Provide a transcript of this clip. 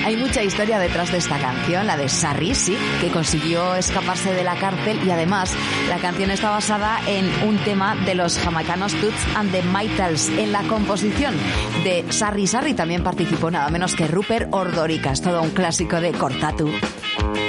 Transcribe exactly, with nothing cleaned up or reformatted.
Hay mucha historia detrás de esta canción, la de Sarri, sí, que consiguió escaparse de la cárcel, y además la canción está basada en un tema de los jamaicanos Toots and the Maytals. En la composición de Sarri Sarri también participó nada menos que Rupert Ordorica. Es todo un clásico de Cortatu.